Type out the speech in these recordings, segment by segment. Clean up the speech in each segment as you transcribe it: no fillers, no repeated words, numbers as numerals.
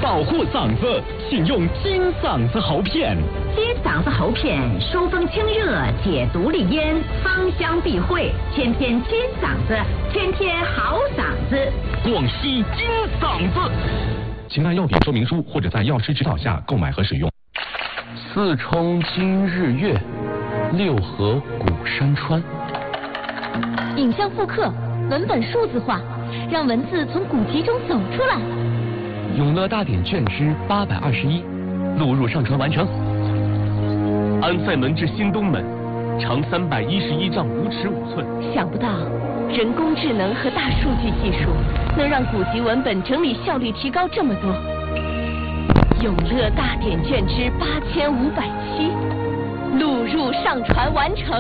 保护嗓子，请用金嗓子喉片。 金嗓子喉片疏风清热，解毒利咽，芳香避秽，天天金嗓子，天天好嗓子。 广西金嗓子。请按药品说明书或者在药师指导下购买和使用。 四冲今日月，六合古山川。 影像复刻，文本数字化，让文字从古籍中走出来。 永乐大典卷之821，录入上传完成。 安塞门至新东门，长311丈5尺5寸。 想不到，人工智能和大数据技术能让古籍文本整理效率提高这么多。永乐大典卷之8507，录入上传完成。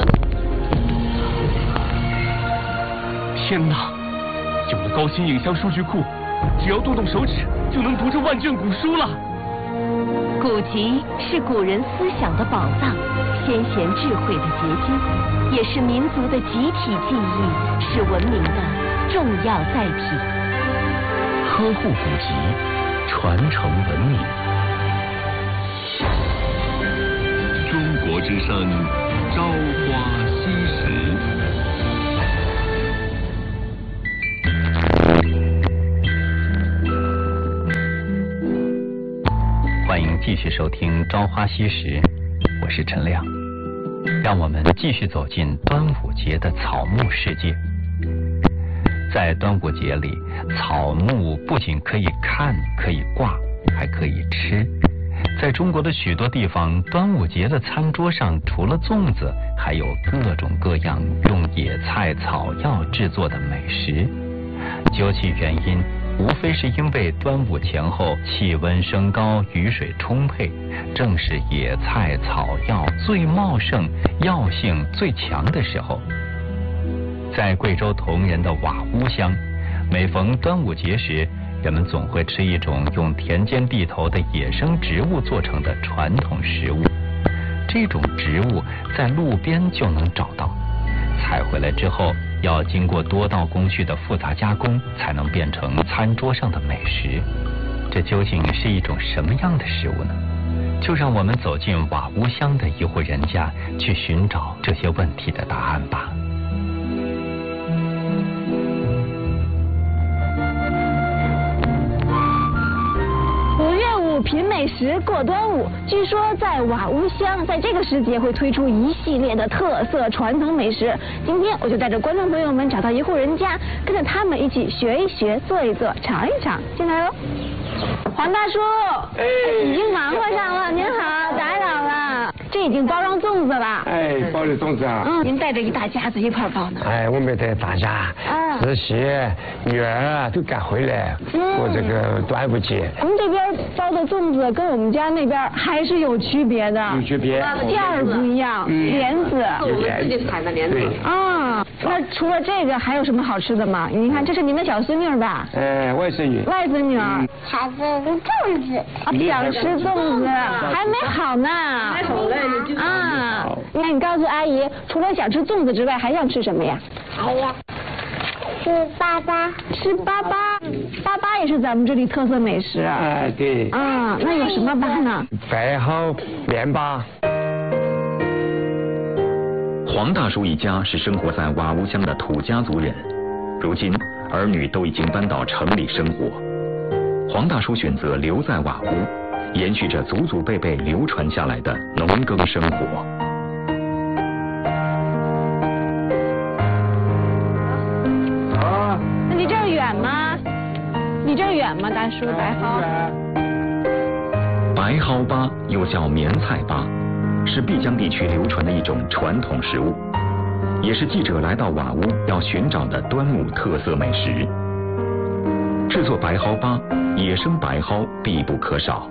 天哪！有了高新影像数据库，只要动动手指就能读这万卷古书了。 古籍是古人思想的宝藏，先贤智慧的结晶，也是民族的集体记忆，是文明的重要载体。 呵护古籍，传承文明。 中国之声，朝花夕拾。 欢迎继续收听《朝花夕拾》，我是陈亮。让我们继续走进端午节的草木世界。在端午节里，草木不仅可以看、可以挂，还可以吃。在中国的许多地方，端午节的餐桌上除了粽子，还有各种各样用野菜、草药制作的美食。究其原因，无非是因为端午前后气温升高，雨水充沛，正是野菜草药最茂盛、药性最强的时候。在贵州铜仁的瓦屋乡，每逢端午节时，人们总会吃一种用田间地头的野生植物做成的传统食物。这种植物在路边就能找到，采回来之后要经过多道工序的复杂加工，才能变成餐桌上的美食。这究竟是一种什么样的食物呢？就让我们走进瓦屋乡的一户人家，去寻找这些问题的答案吧。 品美食过端午，据说在瓦屋乡，在这个时节会推出一系列的特色传统美食。今天我就带着观众朋友们找到一户人家，跟着他们一起学一学、做一做、尝一尝。进来喽，黄大叔，已经忙活上了，您好，打扰了。这已经包上粽子了。 包的粽子啊。 您带着一大家子一块包呢。 我们带大家，儿媳、女儿都赶回来过这个端午节。 我们这边包的粽子跟我们家那边还是有区别的。 有区别。 馅儿不一样，莲子。 有莲子。 啊，那除了这个还有什么好吃的吗？您看，这是您的小孙女吧？ 外孙女。 外孙女。 孩子粽子。 想吃粽子，还没好呢。还好嘞。那你告诉阿姨，除了想吃粽子之外，还想吃什么呀？ 还要吃粑粑。 吃粑粑，粑粑也是咱们这里特色美食。 对。 那有什么粑呢？ 白蒿面粑。 黄大叔一家是生活在瓦屋乡的土家族人，如今儿女都已经搬到城里生活。黄大叔选择留在瓦屋，延续着祖祖辈辈流传下来的农耕生活。 那离这儿远吗？离这儿远吗，大叔？白蒿。 白蒿粑又叫棉菜粑，是碧江地区流传的一种传统食物，也是记者来到瓦屋要寻找的端午特色美食。制作白蒿粑，野生白蒿必不可少。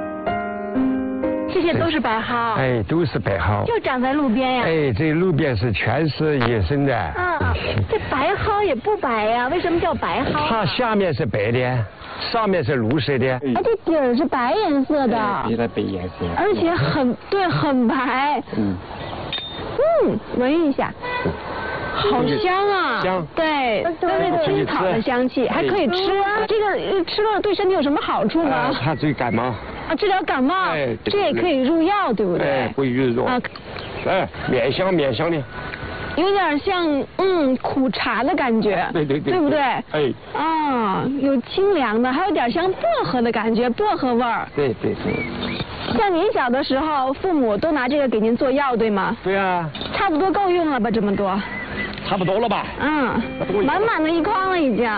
这些都是白蒿。 都是白蒿。 就长在路边呀。 这路边是全是野生的。 这白蒿也不白呀，为什么叫白蒿？ 它下面是白的，上面是绿色的。 这底儿是白颜色的。 白颜色。 而且很白。闻一下。 好香啊！ 香。 对，都是青草的香气，还可以吃。这个吃了对身体有什么好处吗？ 它治感冒。 啊，治疗感冒。这也可以入药，对不对？ 会入药。啊。面香的。 有点像苦茶的感觉，对不对？有清凉的，还有点像薄荷的感觉，薄荷味儿。 对。 像您小的时候，父母都拿这个给您做药，对吗？ 对啊。 差不多够用了吧？这么多。 差不多了吧？ 满满的一筐了已经。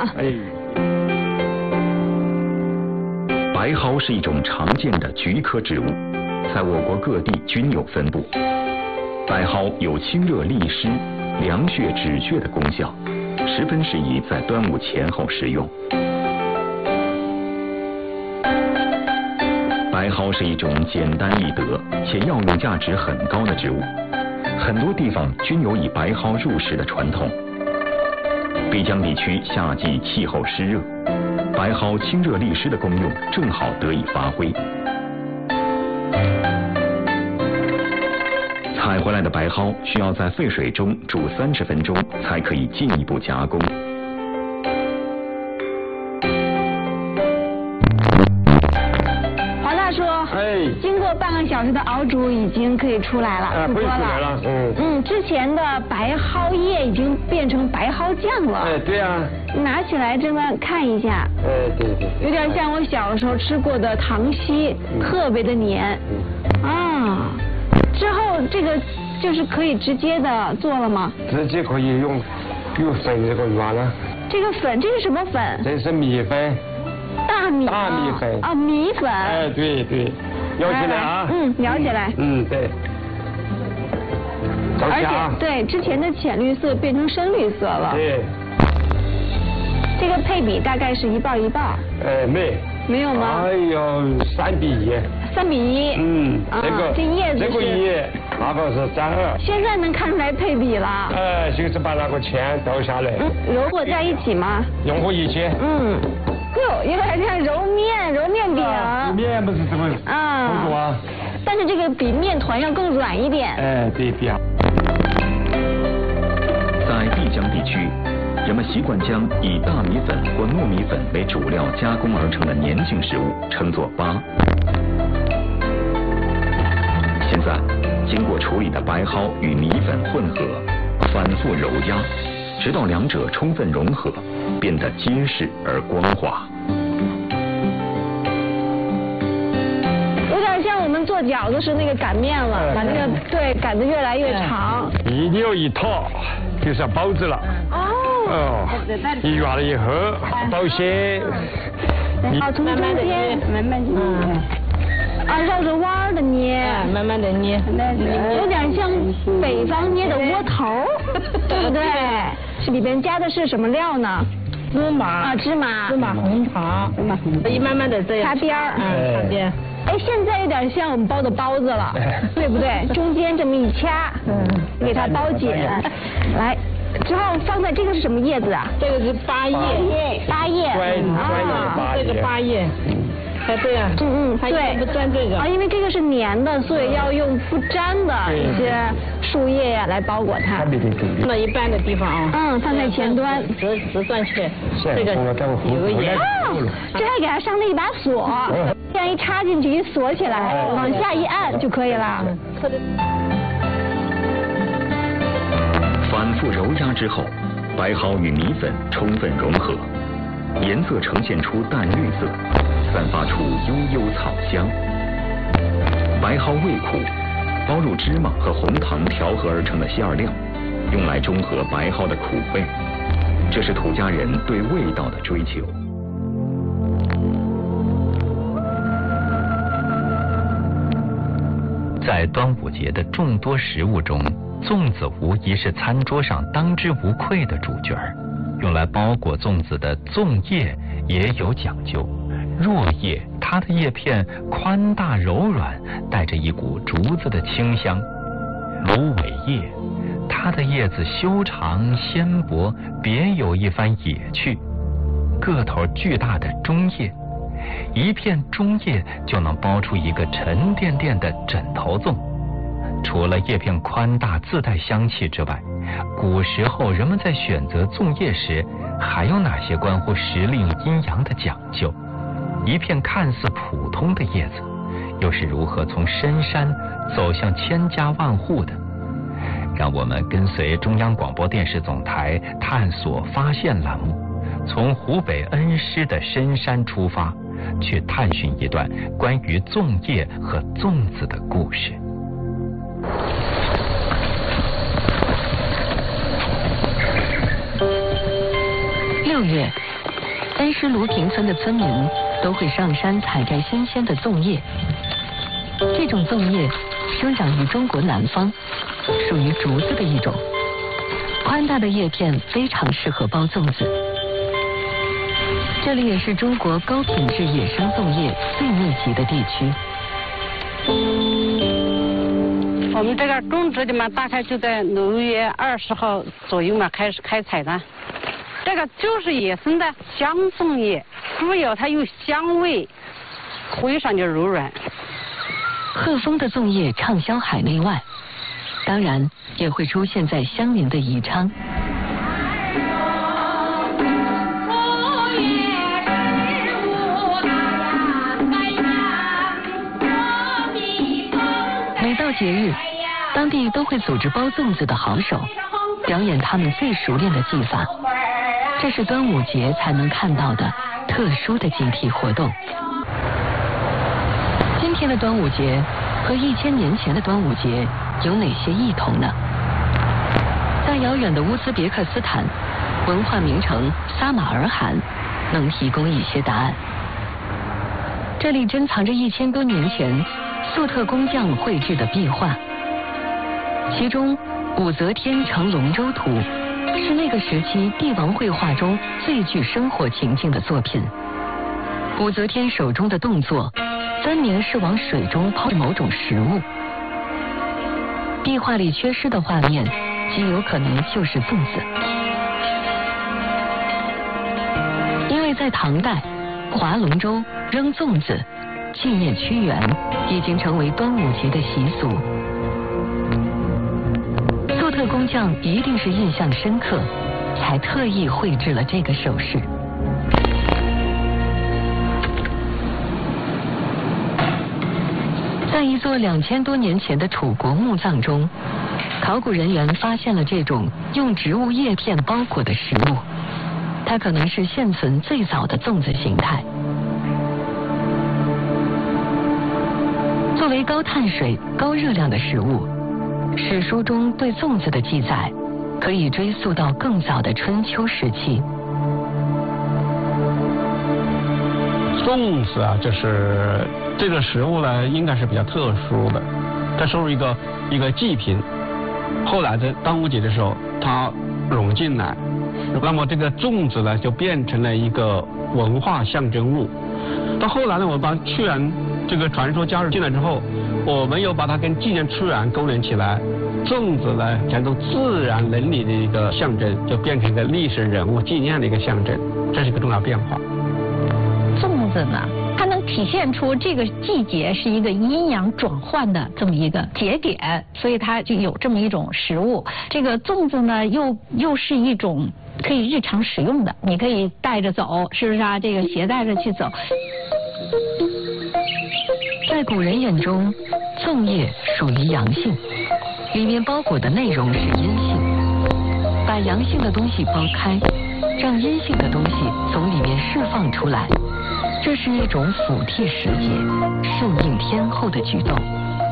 白蒿是一种常见的菊科植物，在我国各地均有分布。白蒿有清热利湿、凉血止血的功效，十分适宜在端午前后食用。白蒿是一种简单易得且药用价值很高的植物，很多地方均有以白蒿入食的传统。丽江地区夏季气候湿热，白蒿清热利湿的功用正好得以发挥。采回来的白蒿需要在沸水中煮30分钟，才可以进一步加工。 黄大叔，经过半个小时的熬煮，已经可以出来了，出锅了。之前的白蒿叶已经变成白蒿酱了。 对啊。 拿起来真的看一下。 对。 有点像我小时候吃过的糖稀，特别的黏。之后这个就是可以直接的做了吗？ 直接可以用粉这个软了。 这个粉，这是什么粉？ 这是米粉。大米粉。 米粉。 对，舀起来啊。 舀起来。 对。 而且对之前的浅绿色变成深绿色了。 对。 这个配比大概是1半1半。没有吗 ？3比1。 3比1。这叶子这个叶，那个是32。 现在能看出来配比了。 就是把那个钱倒下来。 揉合在一起吗？ 融合一起。 有点像揉面饼。 面不是这么操作啊。 但是这个比面团要更软一点。 对。 在丽江地区，人们习惯将以大米粉或糯米粉为主料加工而成的粘性食物称作粑。现在，经过处理的白蒿与米粉混合，反复揉压，直到两者充分融合，变得结实而光滑。 有点像我们做饺子时那个擀面了，把那个擀得越来越长。 一扭一套，就像包子了。一软了以后，包馅。 从中间慢慢绕着弯儿的捏， 慢慢的捏， 有点像北方捏的窝头，对不对？是里边加的是什么料呢？ 芝麻， 芝麻， 红糖，一慢慢的这样擦边儿， 擦边。 现在有点像我们包的包子了，对不对？中间这么一掐，给它包紧，来。之后放在这个是什么叶子啊？ 这个是8叶，这个8叶。对呀， 对， 不沾这个因为这个是粘的，所以要用不沾的一些树叶来包裹它。 放到一半的地方放在前端， 直转圈，这个有盐。 这还给它上了一把锁，这样一插进去一锁起来，往下一按就可以了。 反复揉压之后，白蒿与米粉充分融合，颜色呈现出淡绿色，散发出悠悠草香。白蒿味苦，包入芝麻和红糖调和而成的馅料，用来中和白蒿的苦味，这是土家人对味道的追求。 在端午节的众多食物中，粽子无疑是餐桌上当之无愧的主角儿。用来包裹粽子的粽叶也有讲究。箬叶，它的叶片宽大柔软，带着一股竹子的清香；芦苇叶，它的叶子修长纤薄，别有一番野趣；个头巨大的中叶，一片中叶就能包出一个沉甸甸的枕头粽。除了叶片宽大自带香气之外， 古时候人们在选择粽叶时，还有哪些关乎时令阴阳的讲究？一片看似普通的叶子，又是如何从深山走向千家万户的？让我们跟随中央广播电视总台探索发现栏目，从湖北恩施的深山出发，去探寻一段关于粽叶和粽子的故事。 6月，恩施卢坪村的村民都会上山采摘新鲜的粽叶。这种粽叶生长于中国南方，属于竹子的一种。宽大的叶片非常适合包粽子。这里也是中国高品质野生粽叶最密集的地区。 我们这个种植的嘛，大概就在6月20号左右嘛开始开采的。这个就是野生的香粽叶，主要它有香味，非常的柔软。 鹤峰的粽叶畅销海内外，当然也会出现在乡邻的宜昌。每到节日，当地都会组织包粽子的好手，表演他们最熟练的技法。这是端午节才能看到的特殊的集体活动。今天的端午节和1000年前的端午节有哪些异同呢？在遥远的乌兹别克斯坦，文化名城撒马尔罕能提供一些答案。这里珍藏着1000多年前粟特工匠绘制的壁画，其中武则天乘龙舟图是那个时期帝王绘画中最具生活情境的作品。武则天手中的动作分明是往水中抛某种食物。壁画里缺失的画面极有可能就是粽子，因为在唐代划龙舟扔粽子纪念屈原已经成为端午节的习俗。粟特工匠一定是印象深刻，才特意绘制了这个首饰。在一座2000多年前的楚国墓葬中，考古人员发现了这种用植物叶片包裹的食物，它可能是现存最早的粽子形态。作为高碳水、高热量的食物，史书中对粽子的记载可以追溯到更早的春秋时期。 粽子啊，就是这个食物呢，应该是比较特殊的，它收入一个祭品。后来在端午节的时候，它融进来，那么这个粽子呢，就变成了一个文化象征物。到后来呢，我们把屈原这个传说加入进来之后，我们又把它跟纪念屈原勾连起来，粽子呢，成为自然伦理的一个象征，就变成一个历史人物纪念的一个象征，这是一个重要变化。 粽子呢，它能体现出这个季节是一个阴阳转换的这么一个节点，所以它就有这么一种食物。这个粽子呢，又是一种可以日常使用的，你可以带着走，是不是啊？这个携带着去走。 在古人眼中，粽叶属于阳性，里面包裹的内容是阴性，把阳性的东西剥开，让阴性的东西从里面释放出来，这是一种抚替时节、顺应天候的举动。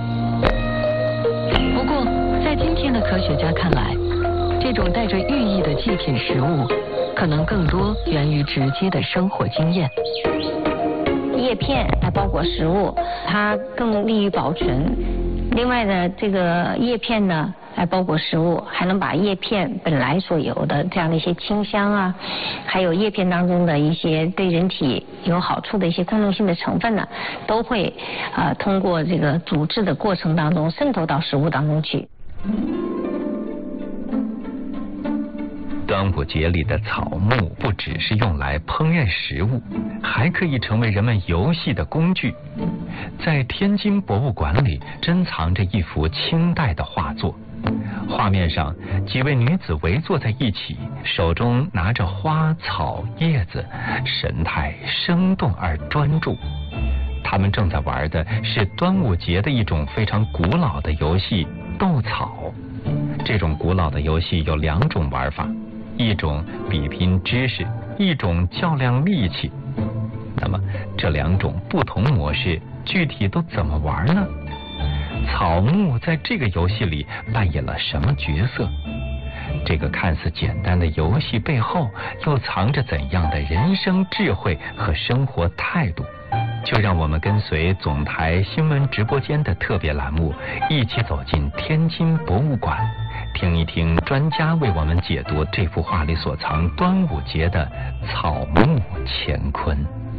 不过，在今天的科学家看来，这种带着寓意的祭品食物，可能更多源于直接的生活经验。 叶片来包裹食物，它更利于保存。另外呢，这个叶片呢来包裹食物，还能把叶片本来所有的这样的一些清香啊，还有叶片当中的一些对人体有好处的一些功能性的成分呢，都会通过这个煮制的过程当中渗透到食物当中去。 端端午节里的草木不只是用来烹饪食物，还可以成为人们游戏的工具。在天津博物馆里珍藏着一幅清代的画作，画面上几位女子围坐在一起，手中拿着花草叶子，神态生动而专注。他们正在玩的是端午节的一种非常古老的游戏——斗草。这种古老的游戏有2种玩法，一种比拼知识，一种较量力气。那么这2种不同模式具体都怎么玩呢？草木在这个游戏里扮演了什么角色？这个看似简单的游戏背后又藏着怎样的人生智慧和生活态度？就让我们跟随总台新闻直播间的特别栏目，一起走进天津博物馆，听一听专家为我们解读这幅画里所藏端午节的草木乾坤。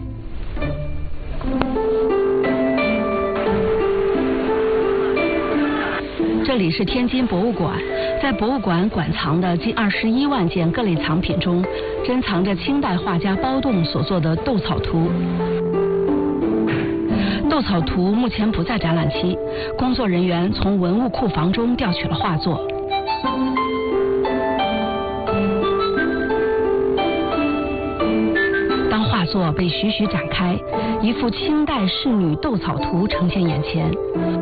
这里是天津博物馆，在博物馆馆藏的近21万件各类藏品中，珍藏着清代画家包栋所作的斗草图。斗草图目前不在展览期，工作人员从文物库房中调取了画作。当画作被徐徐展开，一幅清代仕女斗草图呈现眼前。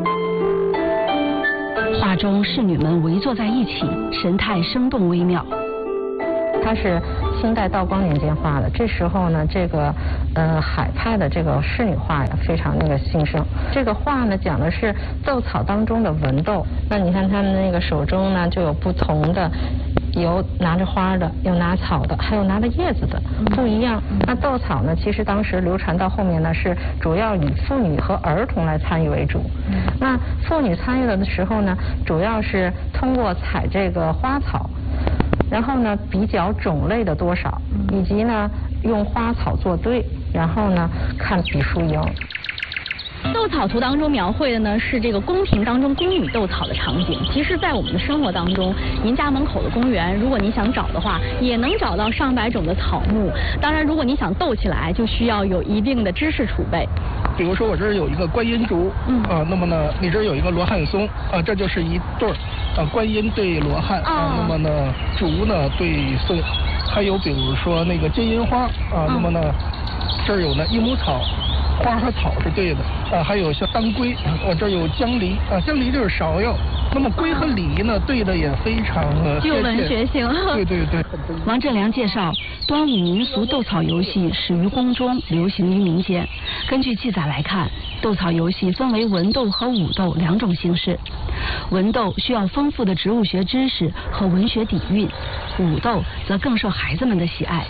画中仕女们围坐在一起，神态生动微妙。 它是清代道光年间画的，这时候呢，这个海派的这个仕女画呀非常兴盛。这个画呢讲的是斗草当中的文斗，那你看他们那个手中呢就有不同的，有拿着花的，有拿草的，还有拿着叶子的，不一样。那斗草呢，其实当时流传到后面呢，是主要以妇女和儿童来参与为主。那妇女参与的时候呢，主要是通过采这个花草，然后呢比较种类的多少，以及呢用花草作对，然后呢看比输赢。 斗草图当中描绘的呢是这个宫廷当中宫女斗草的场景。其实，在我们的生活当中，您家门口的公园，如果你想找的话，也能找到上百种的草木。当然，如果你想斗起来，就需要有一定的知识储备。 比如说，我这儿有一个观音竹，那么呢，你这儿有一个罗汉松，这就是一对儿，观音对罗汉，那么呢，竹呢对松，还有比如说那个金银花，那么呢，这儿有呢益母草。花和草是对的，还有像当归，这有姜梨，姜梨就是芍药。那么龟和梨呢，对的也非常具有文学性。 对对对。 王振良介绍，端午民俗斗草游戏始于宫中，流行于民间。根据记载来看，斗草游戏分为文斗和武斗2种形式。文斗需要丰富的植物学知识和文学底蕴，武斗则更受孩子们的喜爱。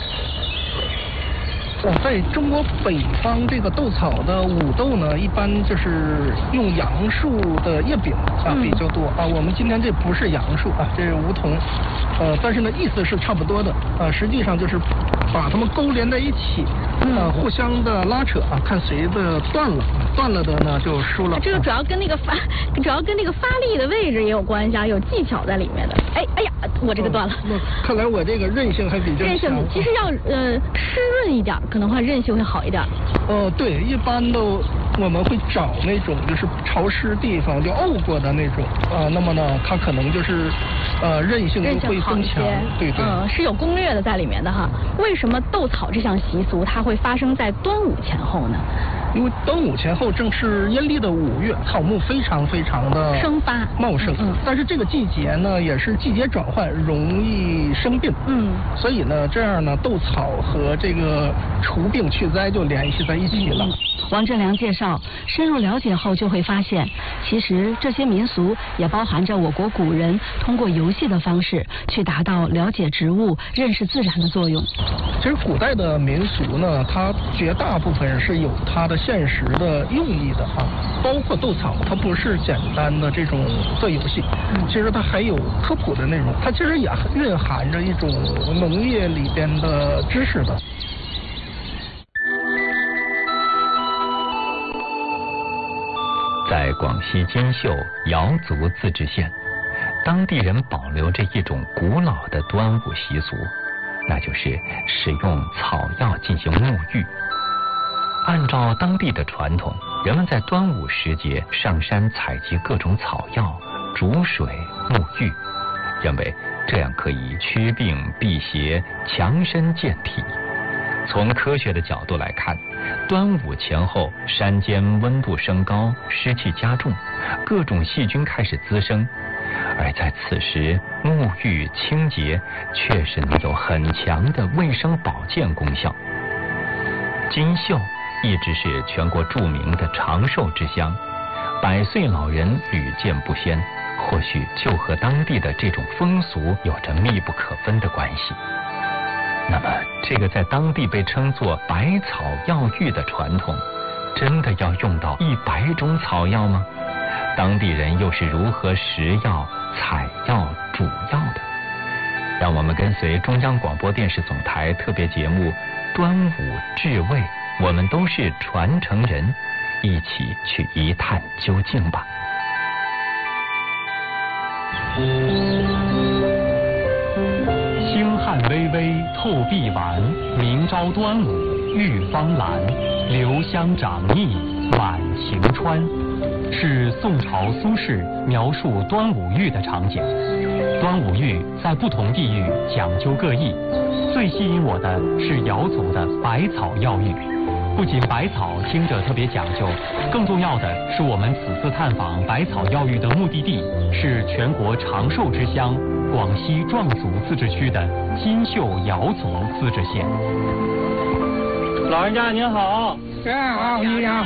在中国北方，这个斗草的武斗呢，一般就是用杨树的叶柄比较多我们今天这不是杨树这是梧桐，但是呢意思是差不多的实际上就是把它们勾连在一起，互相的拉扯看谁的断了的呢就输了。 这个主要跟那个发力的位置也有关系有技巧在里面的。哎呀，我这个断了。 看来我这个韧性还比较强。 韧性其实要湿润一点，可能韧性会好一点。 对，一般的我们会找那种就是潮湿地方就沤过的那种那么呢，它可能就是韧性就会更强。对对。 是有攻略的在里面的哈。为什么斗草这项习俗它会发生在端午前后呢？ 因为端午前后正是阴历的5月，草木非常非常的生发茂盛。但是这个季节呢，也是季节转换，容易生病。所以呢，这样呢，斗草和这个除病去灾就联系在一起了。 王振良介绍，深入了解后就会发现，其实这些民俗也包含着我国古人通过游戏的方式去达到了解植物、认识自然的作用。 其实古代的民俗呢，它绝大部分是有它的现实的用意的包括斗草，它不是简单的这种的游戏，其实它还有科普的内容，它其实也蕴含着一种农业里边的知识的。 在广西金秀瑶族自治县， 当地人保留着一种古老的端午习俗，那就是使用草药进行沐浴。按照当地的传统，人们在端午时节上山采集各种草药，煮水沐浴，认为这样可以驱病辟邪、强身健体。从科学的角度来看，端午前后山间温度升高，湿气加重，各种细菌开始滋生，而在此时沐浴清洁确实能有很强的卫生保健功效。金秀一直是全国著名的长寿之乡，100岁老人屡见不鲜，或许就和当地的这种风俗有着密不可分的关系。那么这个在当地被称作百草药浴的传统，真的要用到100种草药吗？当地人又是如何食药、采药、煮药的？让我们跟随中央广播电视总台特别节目《端午至味》，我们都是传承人，一起去一探究竟吧。 星汉微微透碧丸，明朝端午玉芳兰，留香长腻满晴川，是宋朝苏轼描述端午浴的场景。端午浴在不同地域讲究各异，最吸引我的是瑶族的百草药浴。不仅百草听着特别讲究，更重要的是我们此次探访百草药浴的目的地是全国长寿之乡广西壮族自治区的金秀瑶族自治县。 老人家您好。 好，你好。